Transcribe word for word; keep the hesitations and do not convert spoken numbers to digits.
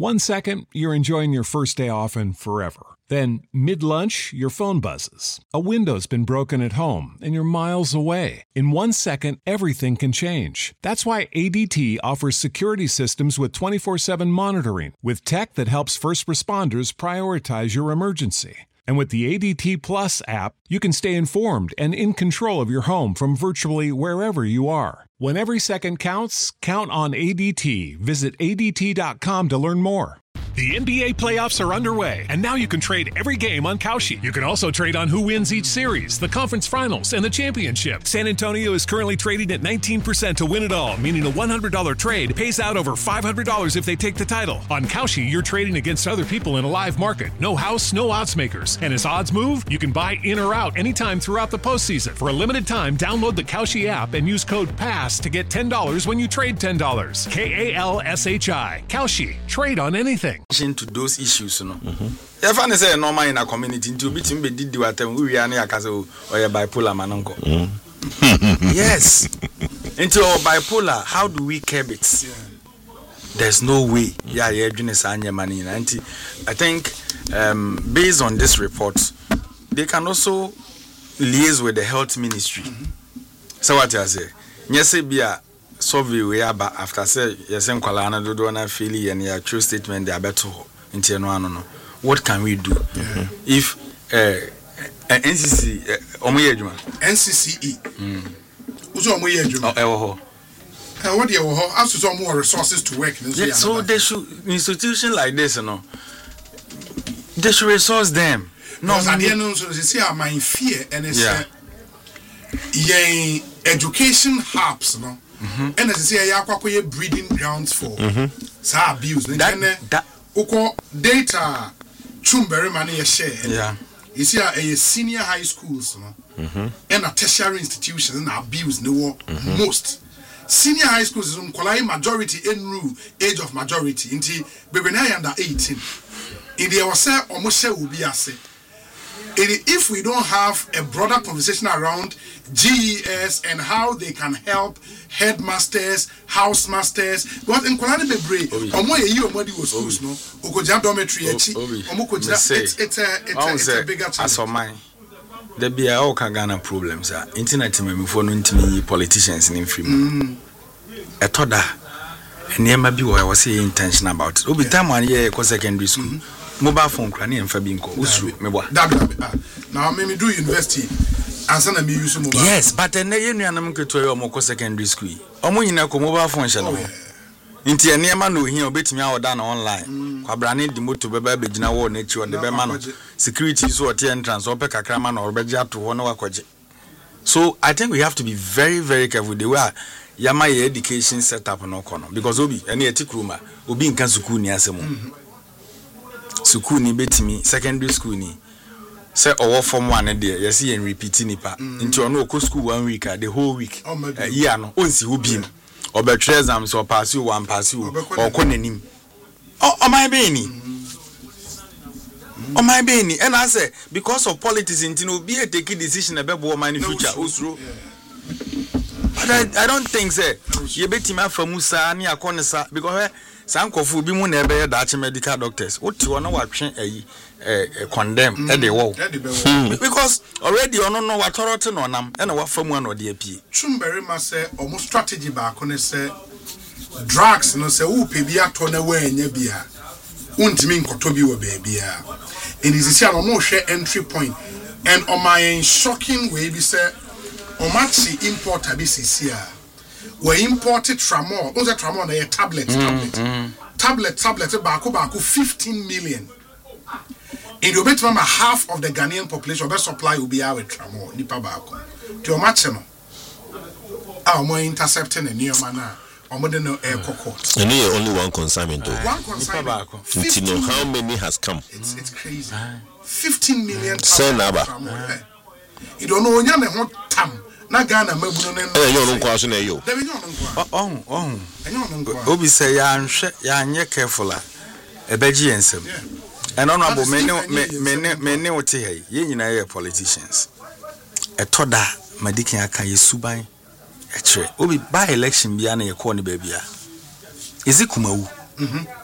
One second, you're enjoying your first day off and forever. Then, mid-lunch, your phone buzzes. A window's been broken at home and you're miles away. In one second, everything can change. That's why A D T offers security systems with twenty-four seven monitoring, with tech that helps first responders prioritize your emergency. And with the A D T Plus app, you can stay informed and in control of your home from virtually wherever you are. When every second counts, count on A D T. Visit A D T dot com to learn more. The N B A playoffs are underway, and now you can trade every game on Kalshi. You can also trade on who wins each series, the conference finals, and the championship. San Antonio is currently trading at nineteen percent to win it all, meaning a one hundred dollars trade pays out over five hundred dollars if they take the title. On Kalshi, you're trading against other people in a live market. No house, no odds makers. And as odds move, you can buy in or out anytime throughout the postseason. For a limited time, download the Kalshi app and use code PASS to get ten dollars when you trade ten dollars. K A L S H I. Kalshi. Trade on anything. To those issues, no. Mm-hmm. If I say normal in a community, to be timid, did you attend we are near Castle or a bipolar man uncle? Yes. Into our bipolar, how do we curb it? Yeah. There's no way. Yeah, yeah, Junius and your money. I think, um, based on this report, they can also liaise with the health ministry. Mm-hmm. So, what I say, yes, be a survey we are back after say yes and Kuala do do na feel and your true statement they are better into no no no. What can we do? Mm-hmm. If uh, uh, N C C uh, omo ye adwuma N C C E mm uzo omo ye adwuma eh wo ho eh what dey wo ho as to more resources to work yeah, so they should institution like this you know they should resource them no at the end so see my fear and it's yeah. yeah education hubs no. Mm-hmm. And as I say, I have breeding grounds for mm-hmm. sa abuse. That, that Oko data chumbery money share. Yeah. You see, a senior high schools, no, mm-hmm. and a tertiary institutions and abuse no mm-hmm. most. Senior high schools is on qualify majority in rule age of majority. Inti baby na under eighteen. In the was say almost say will be as if we don't have a broader conversation around G E S and how they can help headmasters, housemasters, but in Kuala Bebre, omo ye you omo di schools no, okoja dormitory echi, omo koja it's it's a it's a bigger challenge. As for mine, there be all Ghana problems. Internet me for no intimi politicians in free. Etoda, and never be what I was saying intentional about it. Obi time one year ko secondary school. Mobile phone crane and Fabinko. Usru, me what? Now, maybe do university and send a me use mobile. Yes, but then you know, I'm going to your Moko secondary school. Omo in a mobile phone channel. Inti any man who here bit me out done online. Quabrani the motor baby Jina war nature the Bemano security is what entrance or Pekka Kraman or Beja to one over. So I think we have to be very, very careful. They were Yama education set up no corner because Obi any etikruma Obi in Kansukuni asemo. School ni betimi secondary school ni say owo form one there you see and repeating nipa into no ko school one week the whole week uh, year no onsi ho bim obetwe exams or pass you one pass you or ko nanim oh oh my beni oh my beni and I say because of politics into no be a take decision about what my future osro but I, I don't think say you betimi afamusa ni akonesa because Sankofu be moon ever Dutch medical doctors. What you know what a condemn at the wall because already you don't know what Toroton on them and what from one or the A P. Chumbery must say almost strategy back on say drugs no say who pay be a ton away in your beer. Won't mean Kotobi or baby. It is a more share entry point and on my shocking way, be say, on maxi import a B C C R. We imported tramol. What's a tramol? A tablet, mm, tablet, mm. tablet, tablet. Baku baku fifteen million. In the better half of the Ghanaian population, best supply will be our tramol. Nipa baku. To your match, no. Our more intercepting a near mana. Or more than air cocoa. And here only one consignment. Uh, one consignment. To know how many has come. It's it's crazy. Fifteen million. Say naba. You don't know when you're not tam. Na Ghana mabuno ne eh yo no kwa so na yo dem yo no kwa oh oh enyo no kwa obi say ya nhwe ya nye careful a ebeji ensem and honorable many many many wote hey ye nyina ye politicians etoda madikin aka yesuban e kire obi by election bia na ye call ne ba bia ezi kumawu mhm